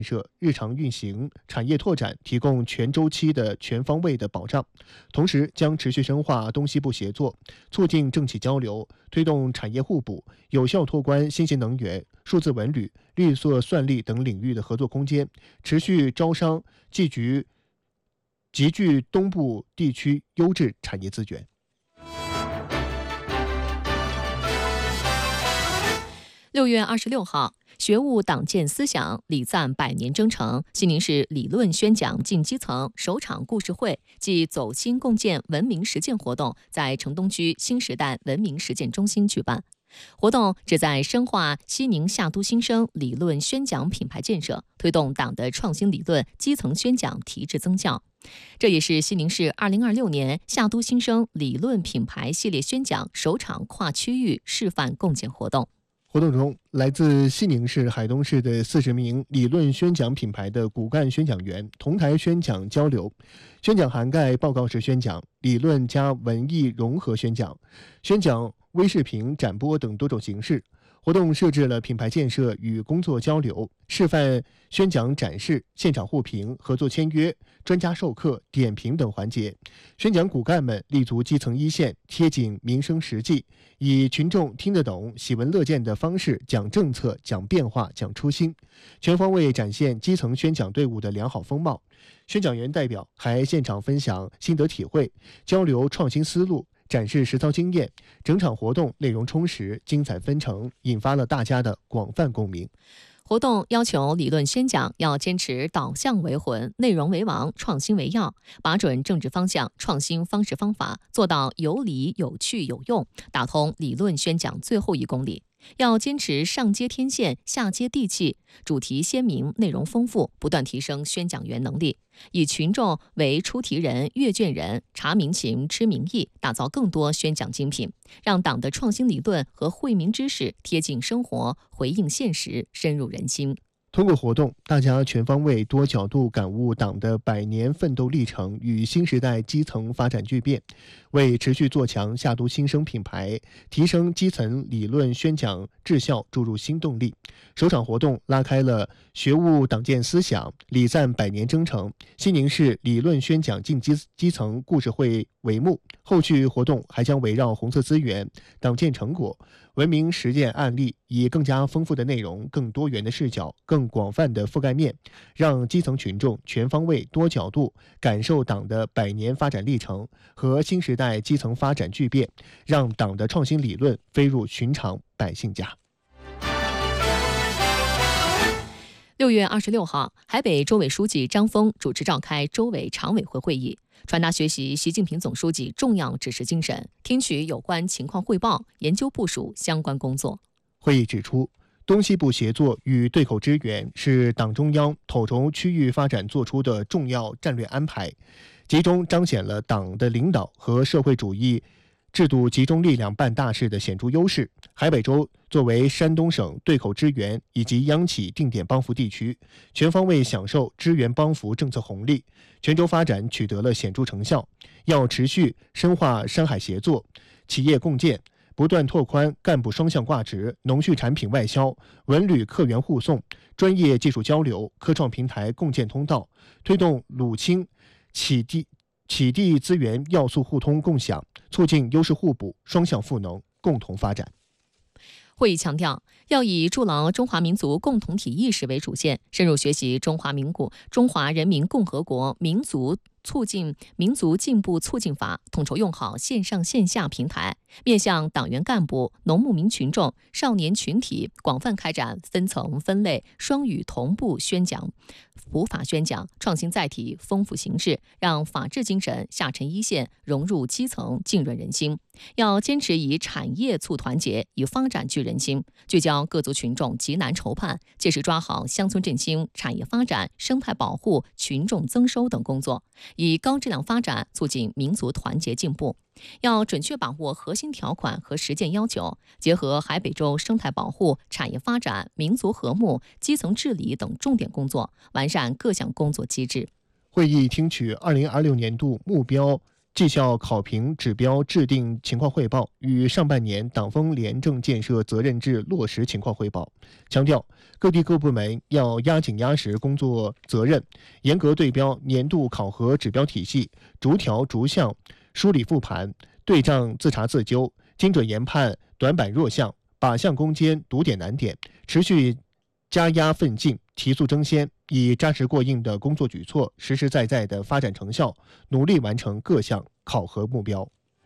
设、日常运行、产业拓展提供全周期的全方位的保障。同时，将持续深化东西部协作，促进政企交流，推动产业互补，有效拓宽新型能源、数字文旅、绿色算力等领域的合作空间，持续招商集聚东部地区优质产业资源。 6月26号，学务党建思想，礼赞100年征程西宁市理论宣讲进基层首场故事会暨走心共建文明实践活动在城东区新时代文明实践中心举办。活动旨在深化西宁夏都新生理论宣讲品牌建设，推动党的创新理论基层宣讲提质增效。这也是西宁市2026年夏都新生理论品牌系列宣讲首场跨区域示范共建活动。 活动中，来自西宁市、海东市的40名理论宣讲品牌的骨干宣讲员同台宣讲交流。宣讲涵盖报告式宣讲、理论加文艺融合宣讲、宣讲微视频展播等多种形式。活动设置了品牌建设与工作交流、示范宣讲展示、现场互评、合作签约、专家授课、点评等环节。宣讲骨干们立足基层一线，贴紧民生实际，以群众听得懂、喜闻乐见的方式讲政策、讲变化、讲初心，全方位展现基层宣讲队伍的良好风貌。宣讲员代表还现场分享心得体会，交流创新思路，展示实操经验，整场活动内容充实、精彩纷呈，引发了大家的广泛共鸣。 活动要求理论宣讲要坚持导向为魂、内容为王、创新为要，把准政治方向、创新方式方法，做到有理、有趣、有用，打通理论宣讲最后1公里。要坚持上接天线、下接地气，主题鲜明、内容丰富，不断提升宣讲员能力，以群众为出题人、阅卷人，察民情、知民意，打造更多宣讲精品，让党的创新理论和惠民知识贴近生活、回应现实、深入人心。 通过活动，大家全方位、多角度感悟党的100年奋斗历程与新时代基层发展巨变，为持续做强夏都新生品牌、提升基层理论宣讲质效注入新动力。首场活动拉开了学务党建思想、礼赞100年征程西宁市理论宣讲进基层故事会帷幕。后续活动还将围绕红色资源、党建成果、文明实践案例，以更加丰富的内容、更多元的视角、更广泛的覆盖面，让基层群众全方位、多角度感受党的100年发展历程和新时代基层发展巨变，让党的创新理论飞入寻常百姓家。 6月26号，海北州委书记张峰主持召开州委常委会会议，传达学习习近平总书记重要指示精神，听取有关情况汇报，研究部署相关工作。 会议指出，东西部协作与对口支援是党中央统筹区域发展作出的重要战略安排，集中彰显了党的领导和社会主义制度集中力量办大事的显著优势。海北州作为山东省对口支援以及央企定点帮扶地区，全方位享受支援帮扶政策红利，全州发展取得了显著成效。要持续深化山海协作、企业共建，不断拓宽干部双向挂职、农畜产品外销、文旅客源护送、专业技术交流、科创平台共建通道，推动鲁青企地资源要素互通共享，促进优势互补、双向赋能，共同发展。 会议强调，要以筑牢中华民族共同体意识为主线，深入学习中华人民共和国民族进步促进法，统筹用好线上线下平台，面向党员干部、农牧民群众、少年群体，广泛开展分层分类、双语同步宣讲、普法宣讲，创新载体，丰富形式，让法治精神下沉一线，融入基层，浸润人心。要坚持以产业促团结，以发展聚人心，聚焦各族群众急难愁盼，切实抓好乡村振兴、产业发展、生态保护、群众增收等工作，以高质量发展促进民族团结进步。要准确把握核心条款和实践要求，结合海北州生态保护、产业发展、民族和睦、基层治理等重点工作，完善各项工作机制。 会议听取2026年度目标绩效考评指标制定情况汇报与上半年党风廉政建设责任制落实情况汇报，强调各地各部门要压紧压实工作责任，严格对标年度考核指标体系，逐条逐项梳理复盘，对账自查自纠，精准研判短板弱项，靶向攻坚，堵点难点，持续加压奋进，提速争先，以扎实过硬的工作举措，实实在在的发展成效，努力完成各项考核目标。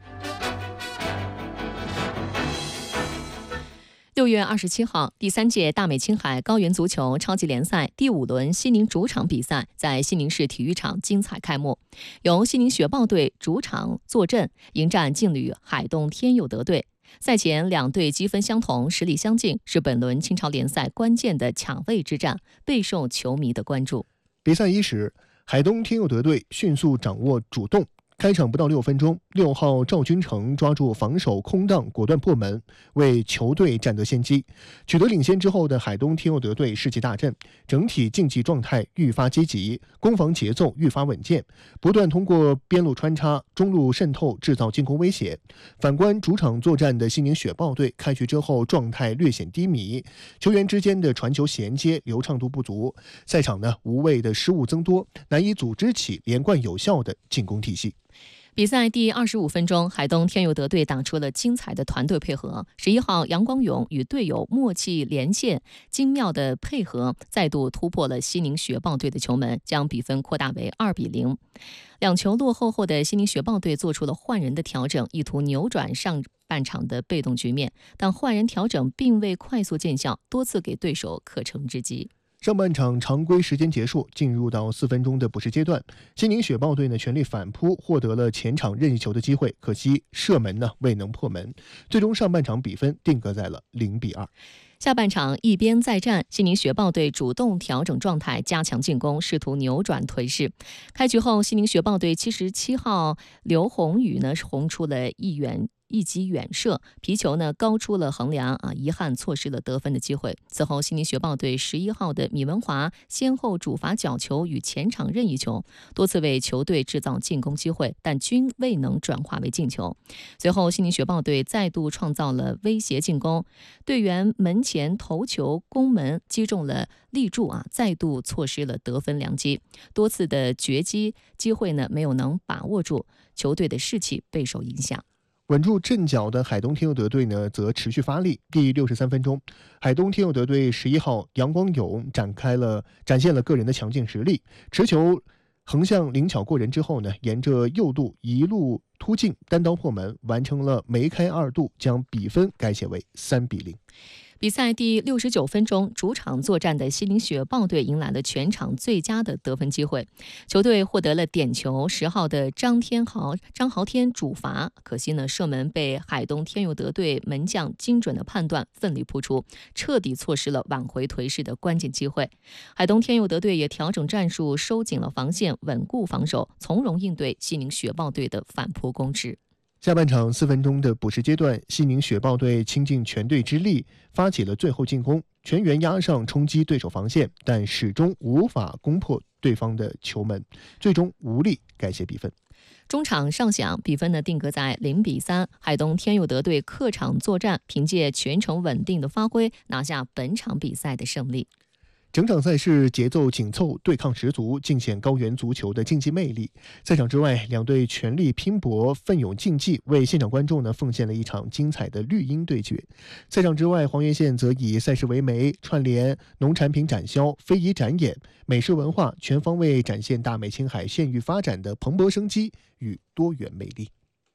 6月27号，第3届大美青海高原足球超级联赛第5轮西宁主场比赛在西宁市体育场精彩开幕，由西宁雪豹队主场坐镇，迎战劲旅海东天佑德队。赛前两队积分相同，实力相近，是本轮青超联赛关键的抢位之战，备受球迷的关注。 比赛伊始，海东天佑德队迅速掌握主动。开场不到6分钟，6号赵君成抓住防守空档，果断破门，为球队占得先机。取得领先之后的海东天佑德队士气大振，整体竞技状态愈发积极，攻防节奏愈发稳健，不断通过边路穿插、中路渗透制造进攻威胁。反观主场作战的西宁雪豹队，开局之后状态略显低迷，球员之间的传球衔接流畅度不足，赛场无谓的失误增多，难以组织起连贯有效的进攻体系。 比赛第25分钟，海东天佑德队打出了精彩的团队配合。11号杨光勇与队友默契连线，精妙的配合再度突破了西宁雪豹队的球门，将比分扩大为2-0。两球落后后的西宁雪豹队做出了换人的调整，意图扭转上半场的被动局面，但换人调整并未快速见效，多次给对手可乘之机。 上半场常规时间结束，进入到4分钟的补时阶段，西宁雪豹队全力反扑，获得了前场任意球的机会，可惜射门未能破门，最终上半场比分定格在了0-2。 下半场一边再战，西宁雪豹队主动调整状态，加强进攻，试图扭转颓势。开局后，西宁雪豹队77号刘宏宇是轰出了一击远射，皮球高出了横梁遗憾错失了得分的机会。此后，西宁雪豹队11号的米文华先后主罚角球与前场任意球，多次为球队制造进攻机会，但均未能转化为进球。随后，西宁雪豹队再度创造了威胁进攻，队员门前头球攻门击中了立柱再度错失了得分良机，多次的绝击机会没有能把握住，球队的士气备受影响。 稳住阵脚的海东天佑德队则持续发力。第63分钟，海东天佑德队11号杨光勇展现了个人的强劲实力，持球横向灵巧过人之后沿着右路一路突进，单刀破门，完成了梅开2度，将比分改写为3-0。 比赛第69分钟，主场作战的西宁雪豹队迎来了全场最佳的得分机会，球队获得了点球，10号的张豪天主罚，可惜射门被海东天佑德队门将精准的判断，奋力扑出，彻底错失了挽回颓势的关键机会。海东天佑德队也调整战术，收紧了防线，稳固防守，从容应对西宁雪豹队的反扑攻势。 下半场4分钟的补时阶段，西宁雪豹队倾尽全队之力发起了最后进攻，全员压上冲击对手防线，但始终无法攻破对方的球门，最终无力改写比分。 中场上响，比分定格在0-3。海东天佑德队客场作战，凭借全程稳定的发挥，拿下本场比赛的胜利。 整场赛事节奏紧凑，对抗十足，尽显高原足球的竞技魅力。赛场之外，两队全力拼搏，奋勇竞技，为现场观众奉献了一场精彩的绿茵对决。赛场之外，黄原县则以赛事为媒，串联农产品展销、非遗展演、美食文化，全方位展现大美青海县域发展的蓬勃生机与多元魅力。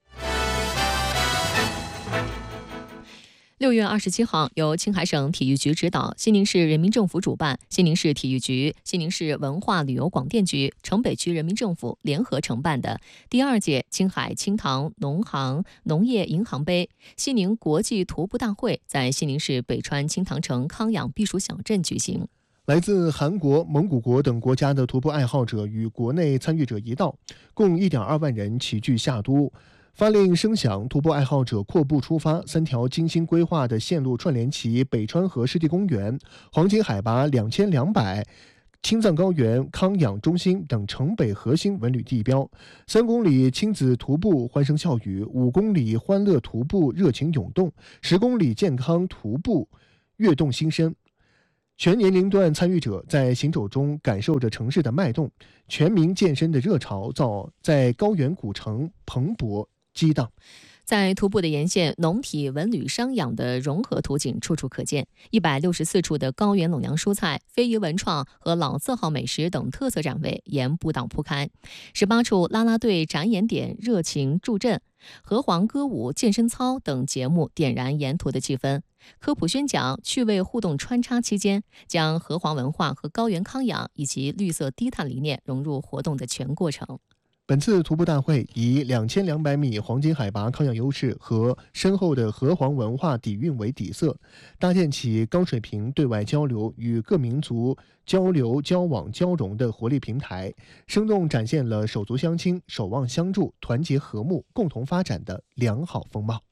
6月27号，由青海省体育局指导，西宁市人民政府主办，西宁市体育局、西宁市文化旅游广电局、城北区人民政府联合承办的第2届青海青塘农业银行杯西宁国际徒步大会在西宁市北川青塘城康养避暑小镇举行。 来自韩国、蒙古国等国家的徒步爱好者与国内参与者一道，共1.2万人齐聚夏都。发令声响，徒步爱好者阔步出发，3条精心规划的线路串联起北川河湿地公园，黄金海拔2200 青藏高原康养中心等城北核心文旅地标，3公里亲子徒步欢声笑语，5公里欢乐徒步热情涌动，10公里健康徒步跃动心声。全年龄段参与者在行走中感受着城市的脉动，全民健身的热潮在高原古城蓬勃激荡。 在徒步的沿线，农体文旅商养的融合图景处处可见。164处的高原陇洋蔬菜、非遗文创和老字号美食等特色展位沿步道铺开，18处啦啦队展演点热情助阵，河湟歌舞、健身操等节目点燃沿途的气氛。科普宣讲、趣味互动穿插期间，将河湟文化和高原康养以及绿色低碳理念融入活动的全过程。 本次徒步大会以2200米黄金海拔康养优势和深厚的河湟文化底蕴为底色，搭建起高水平对外交流与各民族交流交往交融的活力平台，生动展现了手足相亲、守望相助、团结和睦、共同发展的良好风貌。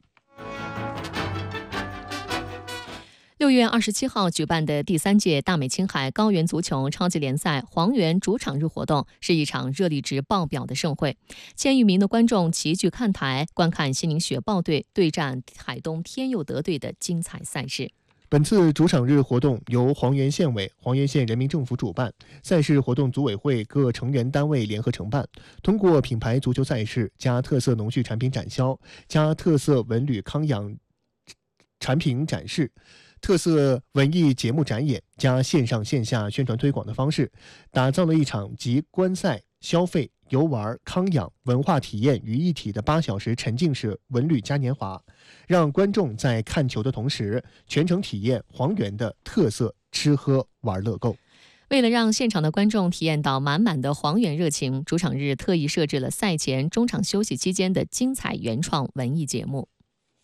6月27号举办的第3届大美青海高原足球超级联赛黄原主场日活动是一场热力值爆表的盛会，千余名的观众齐聚看台，观看西宁雪豹队对战海东天佑德队的精彩赛事。 本次主场日活动由黄原县委、黄原县人民政府主办，赛事活动组委会各成员单位联合承办。通过品牌足球赛事加特色农畜产品展销加特色文旅康养产品展示、特色文艺节目展演加线上线下宣传推广的方式，打造了一场集观赛、消费、游玩、康养、文化体验于一体的8小时沉浸式文旅嘉年华，让观众在看球的同时，全程体验黄原的特色吃喝玩乐购。 为了让现场的观众体验到满满的黄原热情，主场日特意设置了赛前、中场休息期间的精彩原创文艺节目。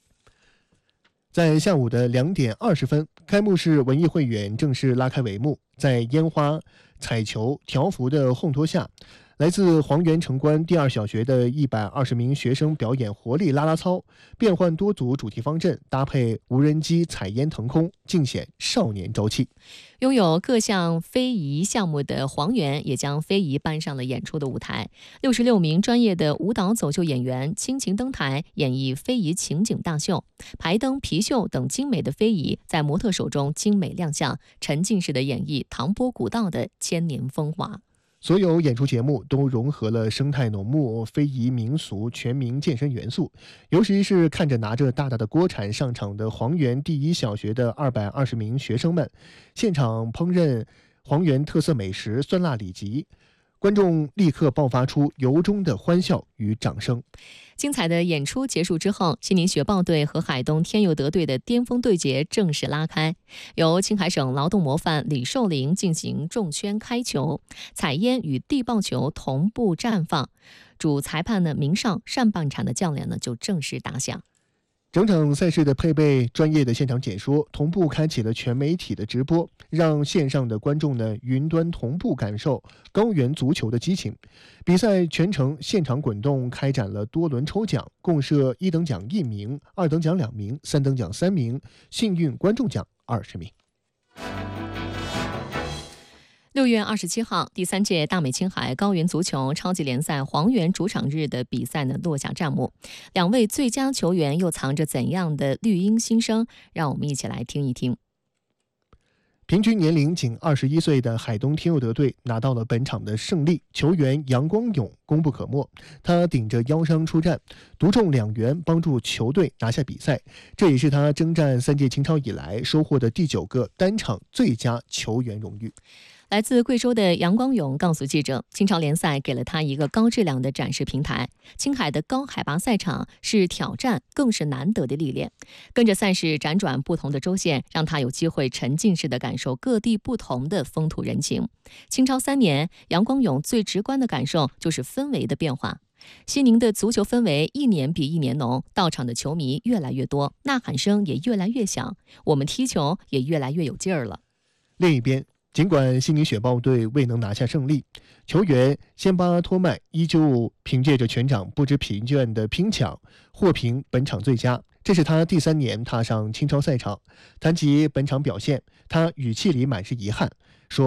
在下午的2点20分，开幕式文艺汇演正式拉开帷幕。在烟花、彩球、条幅的烘托下，来自黄原城关第2小学的120名学生表演活力啦啦操，变换多组主题方阵，搭配无人机采烟腾空，尽显少年朝气。拥有各项非遗项目的黄原也将非遗搬上了演出的舞台。66名专业的舞蹈走秀演员倾情登台，演绎非遗情景大秀，排灯、皮绣等精美的非遗在模特手中精美亮相，沉浸式的演绎唐波古道的千年风华。所有演出节目都融合了生态农牧、非遗民俗、全民健身元素，尤其是看着拿着大大的锅铲上场的黄原第1小学的220名学生们，现场烹饪黄原特色美食酸辣里脊，观众立刻爆发出由衷的欢笑与掌声。精彩的演出结束之后，西宁雪豹队和海东天佑德队的巅峰对决正式拉开，由青海省劳动模范李寿林进行重圈开球，彩烟与地爆球同步绽放，主裁判明上上半场的较量就正式打响。整场赛事的配备、专业的现场解说，同步开启了全媒体的直播，让线上的观众云端同步感受高原足球的激情。比赛全程现场滚动，开展了多轮抽奖，共设1等奖1名、2等奖2名、3等奖3名，幸运观众奖20名。6月27号，第3届大美青海高原足球超级联赛黄原主场日的比赛落下战幕。2位最佳球员又藏着怎样的绿茵新生？让我们一起来听一听。平均年龄仅21岁的海东天佑德队拿到了本场的胜利，球员杨光勇功不可没，他顶着腰伤出战，独中2元，帮助球队拿下比赛，这也是他征战3届青超以来收获的第9个单场最佳球员荣誉。来自贵州的杨光勇告诉记者，青超联赛给了他一个高质量的展示平台。青海的高海拔赛场是挑战，更是难得的历练。跟着赛事辗转不同的州县，让他有机会沉浸式的感受各地不同的风土人情。青超3年，杨光勇最直观的感受就是氛围的变化。西宁的足球氛围一年比一年浓，到场的球迷越来越多，呐喊声也越来越响，我们踢球也越来越有劲儿了。另一边，尽管西宁雪豹队未能拿下胜利，球员先巴托迈依旧凭借着全场不知疲倦的拼抢，获评本场最佳。这是他第3年踏上青超赛场。谈及本场表现，他语气里满是遗憾，说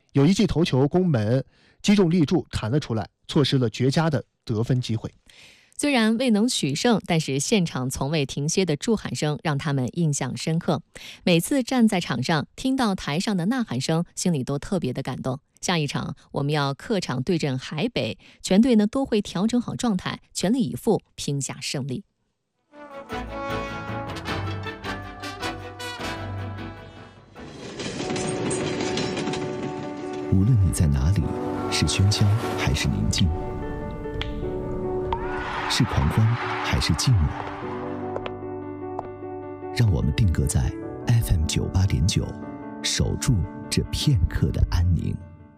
有一记头球攻门击中立柱弹了出来，错失了绝佳的得分机会。 虽然未能取胜，但是现场从未停歇的祝喊声让他们印象深刻。每次站在场上，听到台上的呐喊声，心里都特别的感动。下一场我们要客场对阵海北，全队呢都会调整好状态，全力以赴拼下胜利。 无论你在哪里，是喧嚣还是宁静，是狂欢还是寂寞，让我们定格在 FM 98.9，守住这片刻的安宁。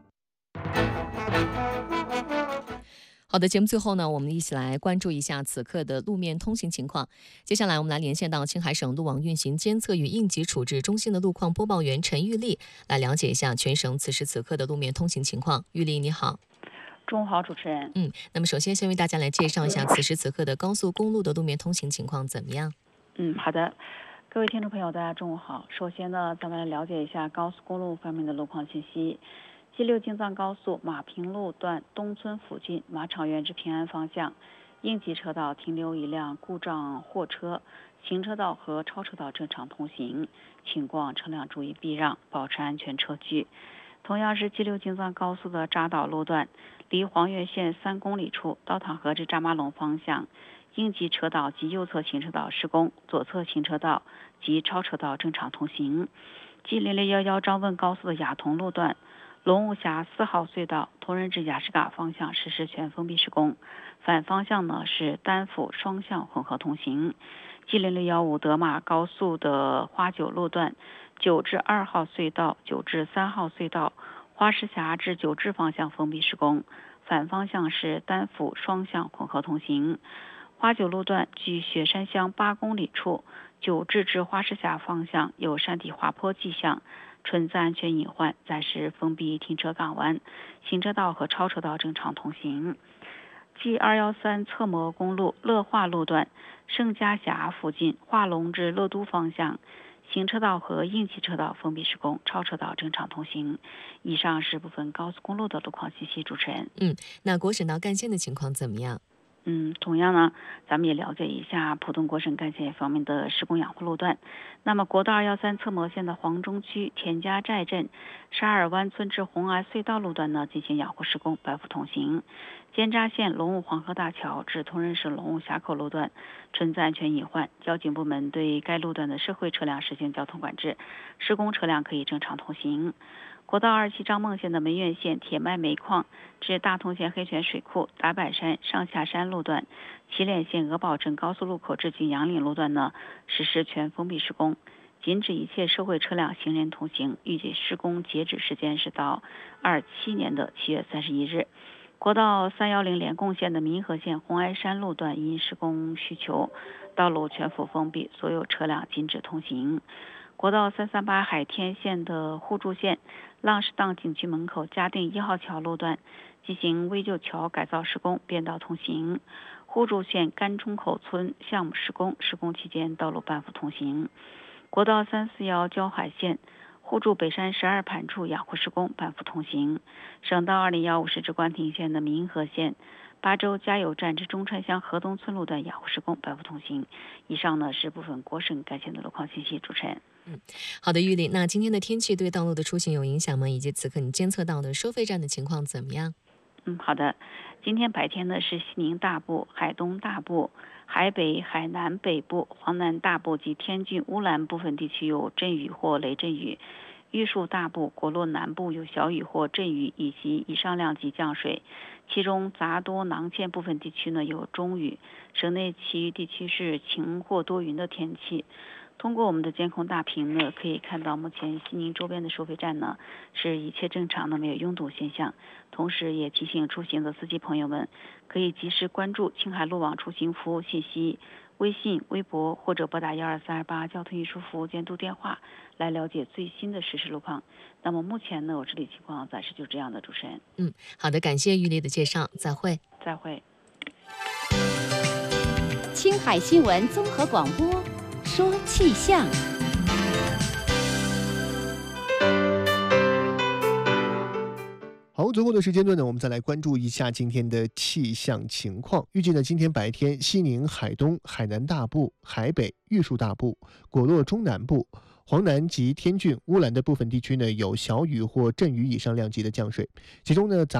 好的，节目最后呢，我们一起来关注一下此刻的路面通行情况。接下来我们来连线到青海省路网运行监测与应急处置中心的路况播报员陈玉丽，来了解一下全省此时此刻的路面通行情况。玉丽你好。 中午好，主持人。 那么首先先为大家来介绍一下此时此刻的高速公路的路面通行情况怎么样？ 好的，各位听众朋友，大家中午好。首先呢，咱们来了解一下高速公路方面的路况信息。G6京藏高速马平路段东村附近马场园至平安方向，应急车道停留一辆故障货车，行车道和超车道正常通行，请过往车辆注意避让，保持安全车距。同样是G6京藏高速的扎岛路段，离黄岳县3公里处刀塘河至扎马龙方向，应急车道及右侧行车道施工，左侧行车道及超车道正常通行。G0011张汶高速的雅同路段，龙武峡4号隧道同仁至雅士嘎方向实施全封闭施工，反方向呢是单辅双向混合通行。G0015德马高速的花九路段9至2号隧道、9至3号隧道花石峡至九至方向封闭施工，反方向是单辅双向混合通行。花九路段距雪山乡8公里处9至花石峡方向有山体滑坡迹象，存在安全隐患，暂时封闭停车港湾，行车道和超车道正常通行。G213侧摩公路乐化路段盛嘉峡附近化龙至乐都方向，行车道和应急车道封闭施工，超车道正常通行。以上是部分高速公路的路况信息，主持人。 那国省道干线的情况怎么样？ 同样呢，咱们也了解一下浦东国省干线方面的施工养护路段。那么国道213侧摩线的黄中区田家寨镇沙尔湾村至红崖隧道路段呢进行养护施工，白府通行。监察线龙武黄河大桥至通仁市龙武峡口路段存在安全隐患，交警部门对该路段的社会车辆实行交通管制，施工车辆可以正常通行。国道27张孟县的梅苑县铁脉煤矿至大同县黑泉水库达柏山上下山路段，祁连县鹅堡镇高速路口至景阳岭路段呢实施全封闭施工，禁止一切社会车辆行人通行，预计施工截止时间是到27年的7月31日。国道310连贡县的民和县红崖山路段因施工需求，道路全幅封闭，所有车辆禁止通行。国道338海天县的互助县浪士荡景区门口嘉定1号桥路段进行危旧桥改造施工，变道通行。互助县甘冲口村项目施工，施工期间道路半幅通行。国道341胶海县互助北山12盘处养护施工，半幅通行。省道2015市至关亭县的民和县巴州加油站至中川乡河东村路段养护施工，半幅通行。以上呢是部分国省干线的路况信息，主持人。 好的，玉丽，那今天的天气对道路的出行有影响吗？以及此刻你监测到的收费站的情况怎么样？ 好的，今天白天呢是西宁大部、海东大部、海北、海南北部、黄南大部及天津、乌兰部分地区有阵雨或雷阵雨，玉树大部、果洛南部有小雨或阵雨以及以上量级降水，其中杂多囊谦部分地区呢有中雨，省内其余地区是晴或多云的天气。通过我们的监控大屏呢，可以看到目前西宁周边的收费站呢是一切正常的，没有拥堵现象。同时也提醒出行的司机朋友们，可以及时关注青海路网出行服务信息，微信、微博或者拨打12328交通运输服务监督电话来了解最新的实时路况。那么目前呢，我这里情况暂时就这样的，主持人。 好的，感谢玉丽的介绍，再会。 再会。 青海新闻综合广播，说气象。 好，最后的时间段呢，我们再来关注一下今天的气象情况。预计呢，今天白天，西宁、海东、海南大部、海北、玉树大部、果洛中南部、黄南及天峻、乌兰的部分地区呢，有小雨或阵雨以上量级的降水，其中呢，